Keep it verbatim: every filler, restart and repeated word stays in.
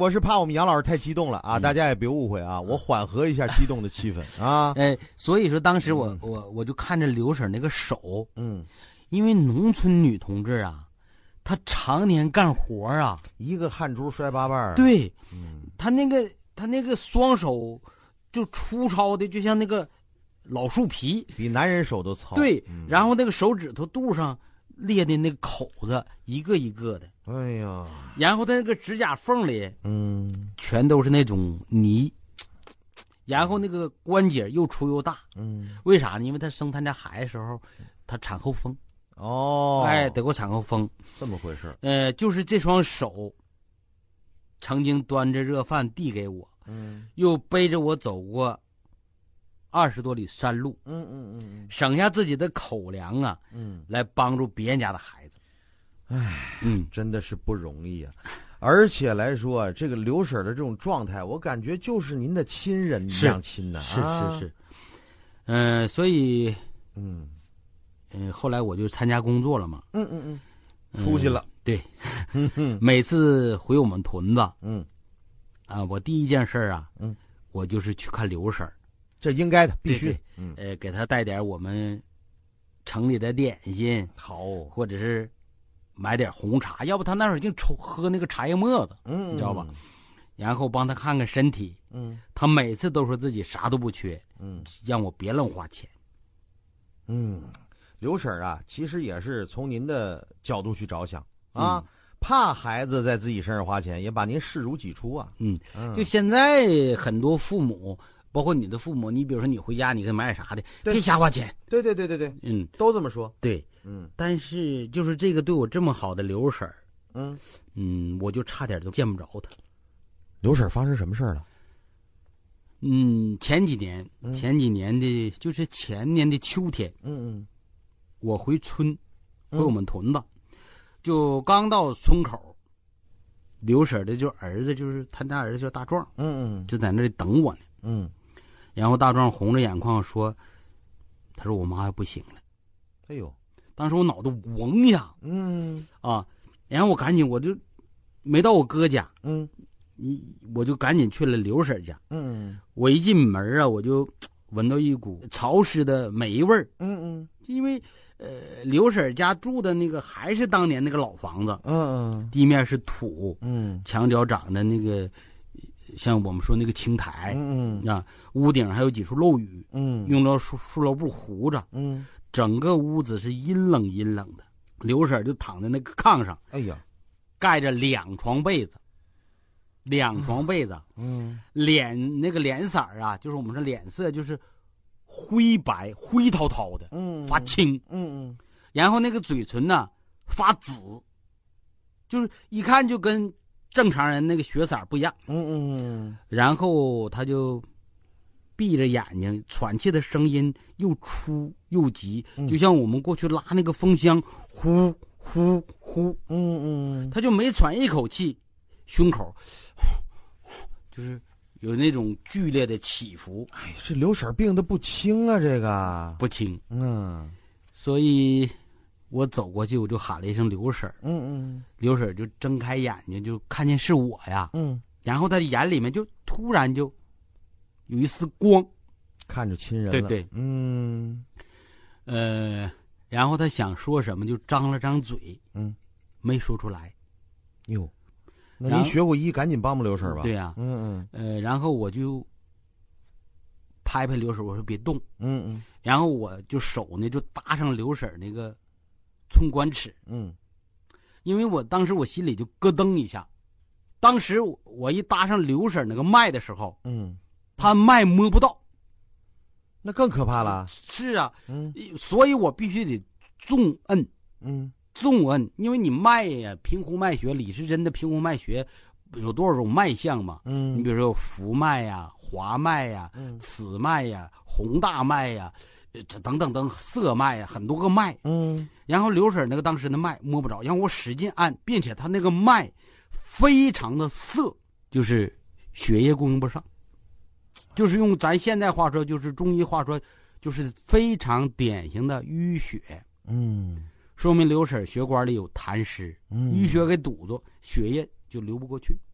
我是怕我们杨老师太激动了啊，嗯、大家也别误会啊，我缓和一下激动的气氛啊。 哎，所以说当时我、嗯、我我就看着刘婶那个手， 嗯， 因为农村女同志啊，她常年干活啊， 一个汗珠摔八瓣儿。 对， 嗯， 她那个她那个双手就粗糙的，就像那个老树皮， 比男人手都糙。 对， 嗯、 然后那个手指头肚上裂的那个口子一个一个的。 哎呀， 然后他那个指甲缝里， 嗯， 全都是那种泥，然后那个关节又粗又大， 嗯， 为啥呢？因为他生他家孩子的时候，他产后风， 哦， 哎，得过产后风， 这么回事。 呃，就是这双手，曾经端着热饭递给我， 嗯， 又背着我走过二十多里山路， 嗯嗯嗯， 省下自己的口粮啊， 嗯， 来帮助别人家的孩子。 唉， 嗯， 真的是不容易啊！而且来说，这个刘婶的这种状态，我感觉就是您的亲人一样亲的， 是啊、 是是，嗯、呃，所以， 嗯， 嗯、呃，后来我就参加工作了嘛， 嗯嗯嗯，出去了， 呃、对，每次回我们屯子， 嗯， 啊，我第一件事啊， 嗯， 我就是去看刘婶儿， 这应该的，必须， 对对嗯， 呃，给她带点我们城里的点心， 好， 或者是。买点红茶，要不他那会儿净抽喝那个茶叶沫子， 嗯， 你知道吧？然后帮他看看身体， 嗯， 他每次都说自己啥都不缺， 嗯， 让我别乱花钱。 嗯，刘婶啊，其实也是从您的角度去着想啊， 嗯、 怕孩子在自己身上花钱，也把您视如己出啊。 嗯，嗯就现在很多父母。包括你的父母，你比如说你回家，你给买点啥的，别瞎花钱。 对对对对对， 嗯， 都这么说。 对， 嗯， 但是就是这个对我这么好的刘婶儿， 嗯嗯，我就差点都见不着她。 刘婶发生什么事儿了？ 嗯，前几年， 嗯、 前几年的，就是前年的秋天， 嗯嗯， 我回村，回我们屯子，嗯、就刚到村口，刘婶的就儿子，就是他家儿子叫大壮， 嗯嗯， 就在那里等我呢， 嗯。 然后大壮红着眼眶说：“他说我妈要不行了。” 哎呦， 当时我脑袋嗡一下， 嗯啊，然后我赶紧我就没到我哥家， 嗯， 你我就赶紧去了刘婶家， 嗯， 我一进门啊，我就闻到一股潮湿的霉味儿， 嗯嗯， 因为呃刘婶家住的那个还是当年那个老房子， 嗯嗯， 地面是土， 嗯， 墙角长着那个。像我们说那个青苔， 嗯嗯啊，屋顶还有几处漏雨， 嗯， 用到塑塑料布糊着， 嗯， 整个屋子是阴冷阴冷的。刘婶就躺在那个炕上， 哎呀， 盖着两床被子，两床被子， 嗯， 脸那个脸色啊，就是我们说脸色就是灰白灰涛涛的， 嗯， 发青， 嗯嗯， 然后那个嘴唇呢发紫，就是一看就跟。正常人那个血色不一样， 嗯嗯嗯， 然后他就闭着眼睛，喘气的声音又粗又急， 嗯、 就像我们过去拉那个风箱，呼呼呼， 嗯嗯， 他就每喘一口气，胸口就是有那种剧烈的起伏。 哎，这刘婶病得不轻啊，这个不轻， 嗯， 所以。我走过去，我就喊了一声刘婶儿， 嗯嗯， 刘婶儿就睁开眼睛，就看见是我呀， 嗯， 然后他的眼里面就突然就有一丝光， 看着亲人了， 对对， 嗯， 呃，然后他想说什么，就张了张嘴， 嗯， 没说出来。 哟，那您学过医，赶紧帮帮刘婶吧。 对呀、啊， 嗯嗯，呃，然后我就拍拍刘婶，我说别动， 嗯嗯， 然后我就手呢就搭上刘婶那个。寸关尺， 嗯， 因为我当时我心里就咯噔一下，当时我一搭上刘婶那个脉的时候， 嗯， 他脉摸不到， 那更可怕了。 是啊， 嗯， 所以我必须得重摁， 嗯， 重摁，因为你脉呀，平湖脉学，李时珍的平湖脉学有多少种脉象嘛？ 嗯， 你比如说有浮脉呀、滑脉呀、 嗯、 此脉呀、洪大脉呀。这等等等色脉啊，很多个脉， 嗯， 然后刘婶那个当时的脉摸不着，然后我使劲按，并且他那个脉非常的涩，就是血液供应不上，就是用咱现在话说，就是中医话说，就是非常典型的淤血， 嗯， 说明刘婶血管里有痰湿， 嗯， 淤血给堵住，血液就流不过去。